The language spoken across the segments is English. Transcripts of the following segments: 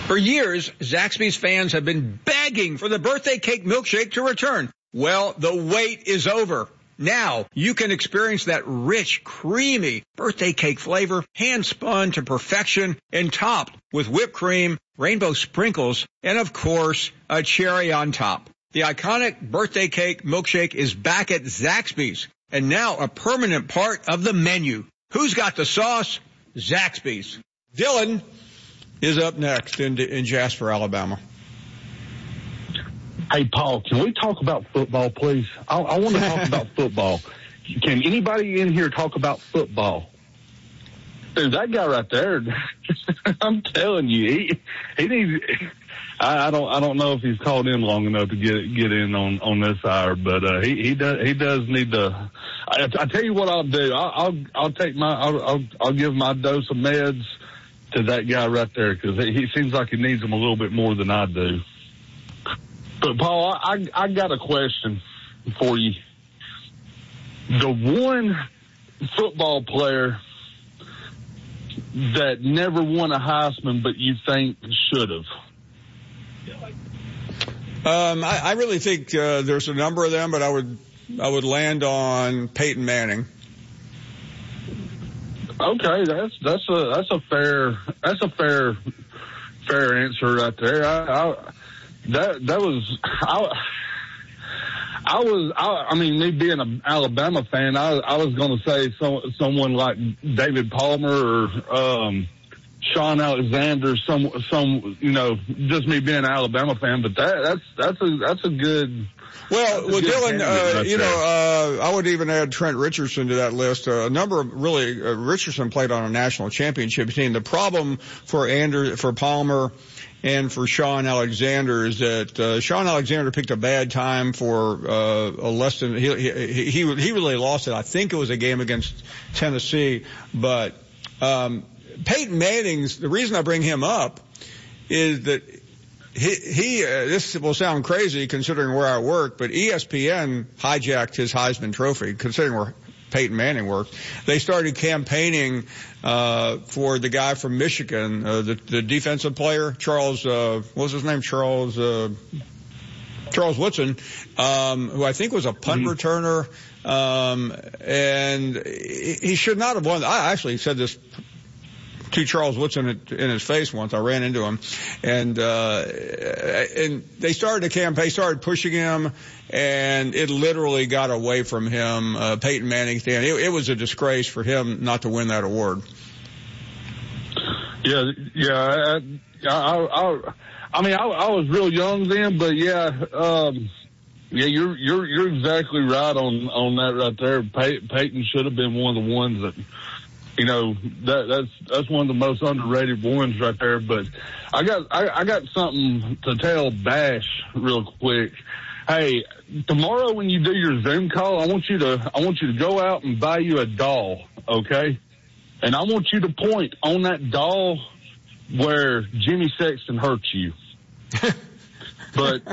For years, Zaxby's fans have been begging for the birthday cake milkshake to return. Well, the wait is over. Now, you can experience that rich, creamy birthday cake flavor, hand-spun to perfection and topped with whipped cream, rainbow sprinkles, and, of course, a cherry on top. The iconic birthday cake milkshake is back at Zaxby's and now a permanent part of the menu. Who's got the sauce? Zaxby's. Dylan is up next in Jasper, Alabama. Hey, Paul, can we talk about football, please? I want to talk about football. Can anybody in here talk about football? Dude, that guy right there, I'm telling you, he needs. I don't know if he's called in long enough to get in on this hour, but he does need to. I tell you what I'll do. I'll take I'll give my dose of meds to that guy right there, because he seems like he needs them a little bit more than I do. But, Paul, I got a question for you. The one football player that never won a Heisman but you think should have? I really think there's a number of them, but I would land on Peyton Manning. Okay, that's a fair answer right there. I mean, me being an Alabama fan, I was going to say someone like David Palmer or Sean Alexander, some just me being an Alabama fan. But that's a good. Well, Dylan, I would even add Trent Richardson to that list. A number of Richardson played on a national championship team. The problem for Palmer and for Sean Alexander is that Sean Alexander picked a bad time for a less than he really lost it. I think it was a game against Tennessee, but Peyton Manning's, the reason I bring him up is that he this will sound crazy considering where I work, but ESPN hijacked his Heisman Trophy considering where Peyton Manning worked. They started campaigning for the guy from Michigan, the defensive player, Charles, what was his name? Charles Woodson, who I think was a punt returner, and he should not have won. I actually said this to Charles Woodson in his face once. I ran into him, and they started a campaign, started pushing him, and it literally got away from him. Peyton Manning stand. It was a disgrace for him not to win that award. Yeah. I mean, I was real young then, but yeah, you're exactly right on that right there. Peyton should have been one of the ones that. That's one of the most underrated ones right there. But I got something to tell Bash real quick. Hey, tomorrow when you do your Zoom call, I want you to go out and buy you a doll, okay? And I want you to point on that doll where Jimmy Sexton hurt you. But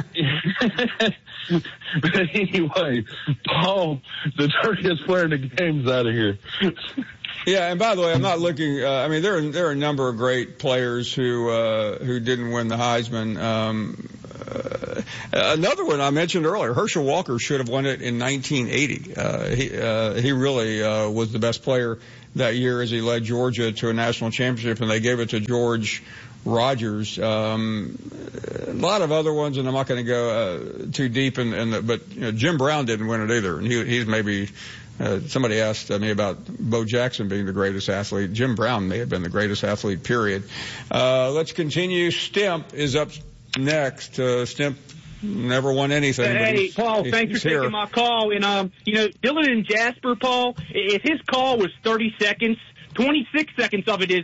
anyway, Paul, the dirtiest player in the game's out of here. Yeah, and by the way, I'm not looking. I mean, there are a number of great players who didn't win the Heisman. Another one I mentioned earlier, Herschel Walker should have won it in 1980. He really was the best player that year as he led Georgia to a national championship, and they gave it to George Rogers. A lot of other ones, and I'm not going to go too deep but Jim Brown didn't win it either, and he's maybe. Somebody asked me about Bo Jackson being the greatest athlete. Jim Brown may have been the greatest athlete, period. Let's continue. Stimp is up next. Stimp never won anything. Hey, Paul, thanks for taking my call. And, Dylan and Jasper, Paul, if his call was 30 seconds, 26 seconds of it is,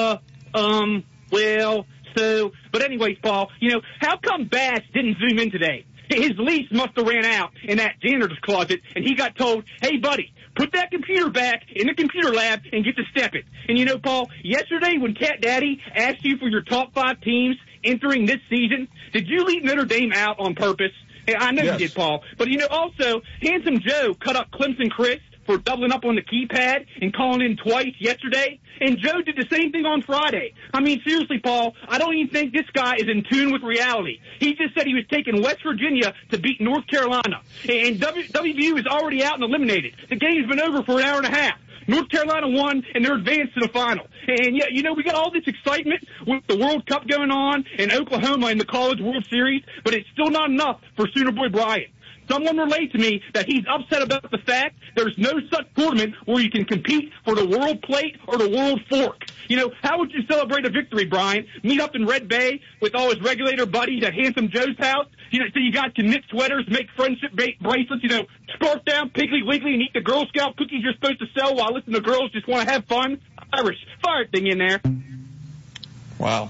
but anyways, Paul, how come Bass didn't zoom in today? His lease must have ran out in that janitor's closet, and he got told, hey, buddy, put that computer back in the computer lab and get to stepping. And, Paul, yesterday when Cat Daddy asked you for your top 5 teams entering this season, did you leave Notre Dame out on purpose? I know you did, Paul. But, also, Handsome Joe cut up Clemson Chris for doubling up on the keypad and calling in twice yesterday. And Joe did the same thing on Friday. I mean, seriously, Paul, I don't even think this guy is in tune with reality. He just said he was taking West Virginia to beat North Carolina. And WVU is already out and eliminated. The game's been over for an hour and a half. North Carolina won, and they're advanced to the final. And, yeah, you know, we got all this excitement with the World Cup going on and Oklahoma in the College World Series, but it's still not enough for Sooner Boy Bryant. Someone relayed to me that he's upset about the fact there's no such tournament where you can compete for the World Plate or the World Fork. You know, how would you celebrate a victory, Brian? Meet up in Red Bay with all his regulator buddies at Handsome Joe's house? You know, so you guys can knit sweaters, make friendship bracelets, you know, scarf down Piggly Wiggly and eat the Girl Scout cookies you're supposed to sell while listening to girls just want to have fun? Irish fire thing in there. Wow.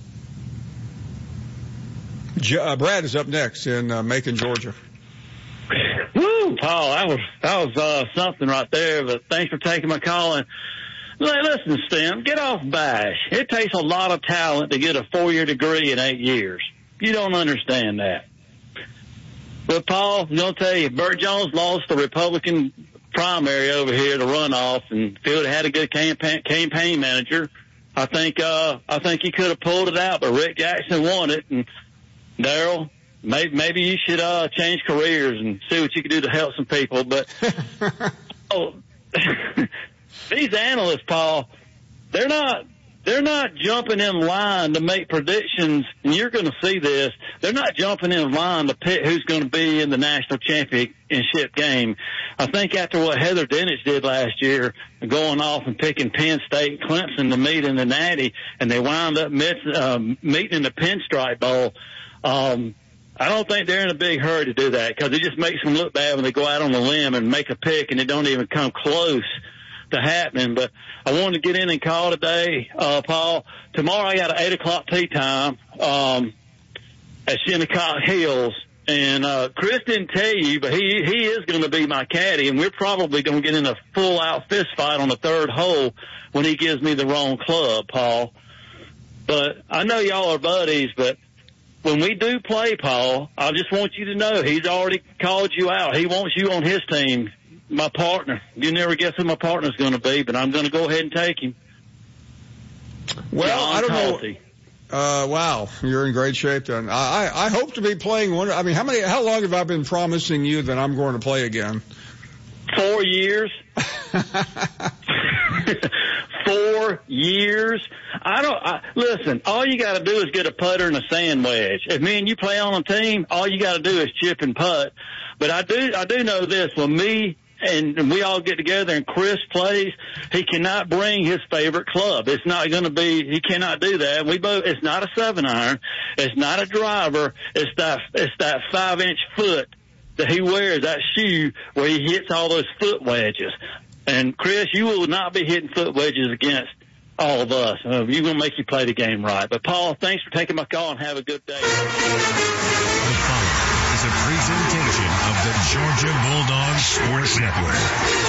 Brad is up next in Macon, Georgia. Woo, Paul, that was something right there, but thanks for taking my call. And listen, Stem, get off Bash. It takes a lot of talent to get a 4-year degree in 8 years. You don't understand that. But, Paul, I'm going to tell you, Burt Jones lost the Republican primary over here, the runoff, and Field had a good campaign manager. I think he could have pulled it out, but Rick Jackson won it. And, Darryl, maybe you should change careers and see what you can do to help some people. But these analysts, Paul, they're not jumping in line to make predictions, and you're going to see this. They're not jumping in line to pick who's going to be in the national championship game. I think after what Heather Dinich did last year, going off and picking Penn State and Clemson to meet in the Natty, and they wound up meeting in the Pinstripe Bowl, I don't think they're in a big hurry to do that, because it just makes them look bad when they go out on the limb and make a pick and it don't even come close to happening. But I wanted to get in and call today, Paul. Tomorrow I got an 8 o'clock tea time at Shinnecock Hills, and Chris didn't tell you, but he is going to be my caddy, and we're probably going to get in a full out fist fight on the third hole when he gives me the wrong club, Paul. But I know y'all are buddies, but when we do play, Paul, I just want you to know he's already called you out. He wants you on his team. My partner. You never guess who my partner's going to be, but I'm going to go ahead and take him. Well, John I don't Talty. know. Wow, you're in great shape then. I hope to be playing one. I mean, how long have I been promising you that I'm going to play again? 4 years. 4 years. Listen, all you got to do is get a putter and a sand wedge. If me and you play on a team, all you got to do is chip and putt. But I do know this, when me and we all get together and Chris plays, he cannot bring his favorite club. It's not going to be, he cannot do that. It's not a 7-iron. It's not a driver. It's that 5-inch foot that he wears, that shoe where he hits all those foot wedges. And Chris, you will not be hitting foot wedges against all of us. You're going to make you play the game right. But Paul, thanks for taking my call and have a good day. The following is a presentation of the Georgia Bulldogs Sports Network.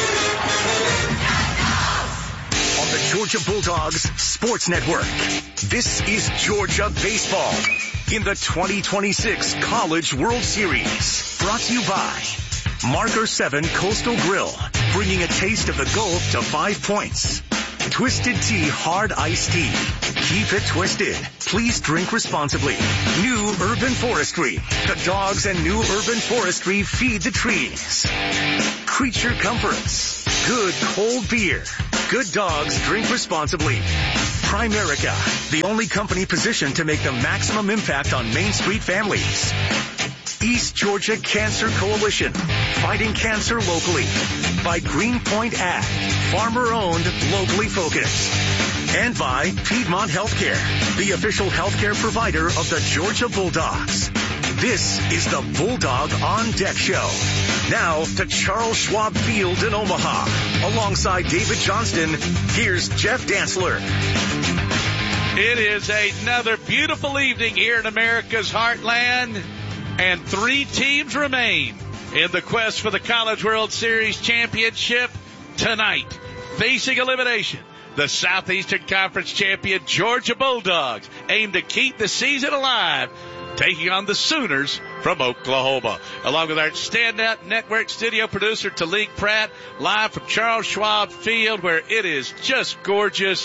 On the Georgia Bulldogs Sports Network, this is Georgia Baseball in the 2026 College World Series. Brought to you by Marker 7 Coastal Grill, bringing a taste of the Gulf to 5 points. Twisted Tea Hard Iced Tea. Keep it twisted. Please drink responsibly. New Urban Forestry. The dogs and New Urban Forestry feed the trees. Creature Comforts. Good cold beer. Good dogs drink responsibly. Primerica, the only company positioned to make the maximum impact on Main Street families. East Georgia Cancer Coalition, fighting cancer locally. By Greenpoint Ag, farmer-owned, locally focused. And by Piedmont Healthcare, the official healthcare provider of the Georgia Bulldogs. This is the Bulldog on Deck Show. Now to Charles Schwab Field in Omaha. Alongside David Johnston, here's Jeff Dantzler. It is another beautiful evening here in America's heartland. And 3 teams remain in the quest for the College World Series championship tonight. Facing elimination, the Southeastern Conference champion Georgia Bulldogs aim to keep the season alive taking on the Sooners from Oklahoma. Along with our standout network studio producer, Talik Pratt, live from Charles Schwab Field, where it is just gorgeous.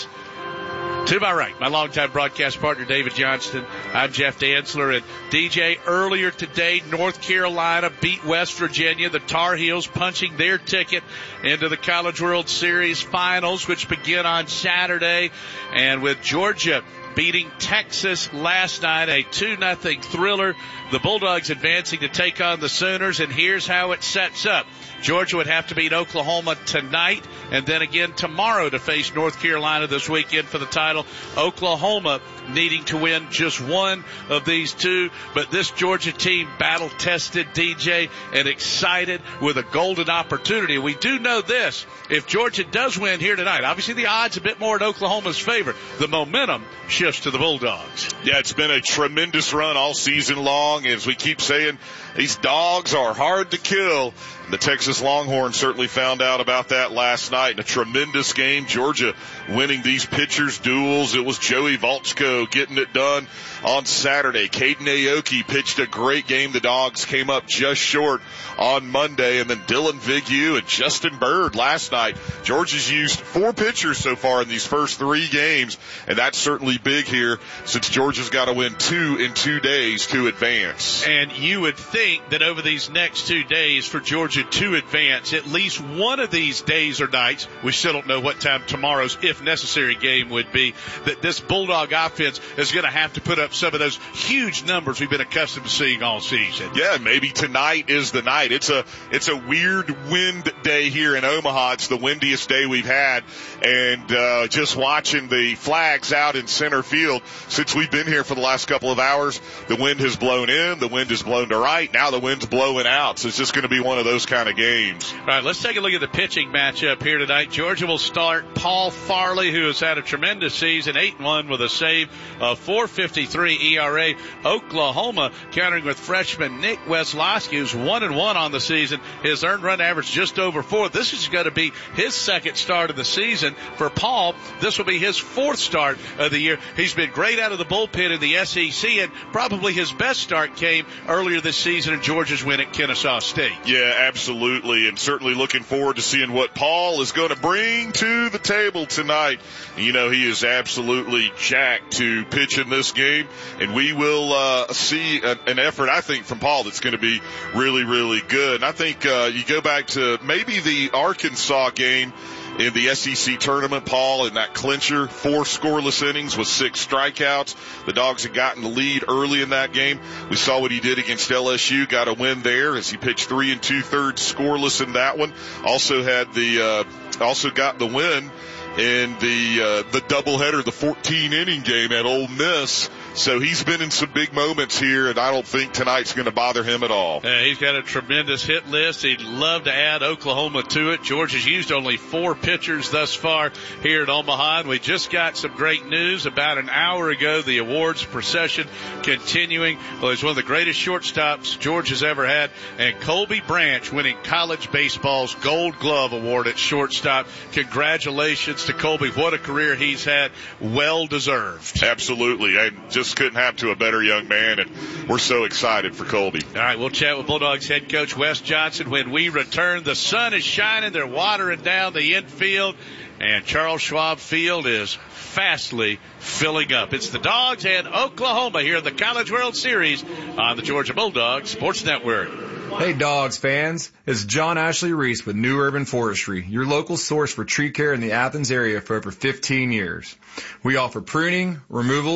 To my right, my longtime broadcast partner, David Johnston. I'm Jeff Dantzler. And DJ, earlier today, North Carolina beat West Virginia. The Tar Heels punching their ticket into the College World Series finals, which begin on Saturday. And with Georgia beating Texas last night, a 2-0 thriller, the Bulldogs advancing to take on the Sooners. And here's how it sets up. Georgia would have to beat Oklahoma tonight and then again tomorrow to face North Carolina this weekend for the title. Oklahoma needing to win just one of these two. But this Georgia team battle-tested, DJ, and excited with a golden opportunity. We do know this. If Georgia does win here tonight, obviously the odds a bit more in Oklahoma's favor. The momentum shifts to the Bulldogs. Yeah, it's been a tremendous run all season long. As we keep saying, these dogs are hard to kill. The Texas Longhorns certainly found out about that last night in a tremendous game. Georgia winning these pitchers' duels. It was Joey Volchko getting it done on Saturday. Caden Aoki pitched a great game. The Dogs came up just short on Monday. And then Dylan Vignew and Justin Bird last night. Georgia's used 4 pitchers so far in these first 3 games, and that's certainly big here since Georgia's got to win 2 in 2 days to advance. And you would think that over these next 2 days for Georgia to advance, at least one of these days or nights, we still don't know what time tomorrow's, if necessary, game would be, that this Bulldog offense is going to have to put up some of those huge numbers we've been accustomed to seeing all season. Yeah, maybe tonight is the night. It's a weird wind day here in Omaha. It's the windiest day we've had, and just watching the flags out in center field since we've been here for the last couple of hours, the wind has blown in, the wind has blown to right, now the wind's blowing out, so it's just going to be one of those kind of games. All right, let's take a look at the pitching matchup here tonight. Georgia will start Paul Farley, who has had a tremendous season, 8-1 with a save of .453 ERA. Oklahoma countering with freshman Nick Weslowski, who's 1-1 on the season. His earned run average just over 4. This is going to be his second start of the season. For Paul, this will be his 4th start of the year. He's been great out of the bullpen in the SEC, and probably his best start came earlier this season in Georgia's win at Kennesaw State. Yeah, absolutely, and certainly looking forward to seeing what Paul is going to bring to the table tonight. You know, he is absolutely jacked to pitch in this game, and we will see an effort, I think, from Paul that's going to be really, really good. And I think you go back to maybe the Arkansas game in the SEC tournament, Paul, in that clincher, 4 scoreless innings with 6 strikeouts. The Dogs had gotten the lead early in that game. We saw what he did against LSU, got a win there as he pitched 3 2/3 scoreless in that one. Also had also got the win in the doubleheader, the 14-inning game at Ole Miss. So he's been in some big moments here, and I don't think tonight's going to bother him at all. He's got a tremendous hit list. He'd love to add Oklahoma to it. Georgia's used only 4 pitchers thus far here at Omaha, and we just got some great news about an hour ago. The awards procession continuing. Well, he's one of the greatest shortstops Georgia's ever had, and Colby Branch winning college baseball's Gold Glove Award at shortstop. Congratulations to Colby. What a career he's had. Well deserved. Absolutely. I just couldn't happen to a better young man, and we're so excited for Colby. All right, we'll chat with Bulldogs head coach Wes Johnson when we return. The sun is shining. They're watering down the infield, and Charles Schwab Field is fastly filling up. It's the Dogs and Oklahoma here in the College World Series on the Georgia Bulldogs Sports Network. Hey Dogs fans, it's John Ashley Reese with New Urban Forestry, your local source for tree care in the Athens area for over 15 years. We offer pruning, removal,